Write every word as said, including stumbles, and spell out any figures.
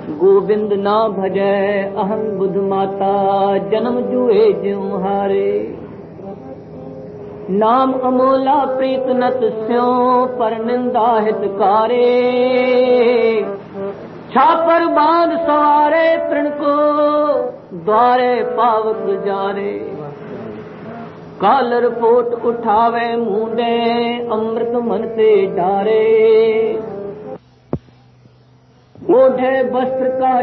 गोविंद ना भजै अहम बुध माता जन्म जुए ज्यों हारे। नाम अमोला प्रीत नत स्यों पर निंदा हितकारे। छापर बांध सवारे तृण को द्वारे पावक जारे। कालर पोट उठावे मुंडे अमृत मन से डारे। ओढ़े वस्त्र का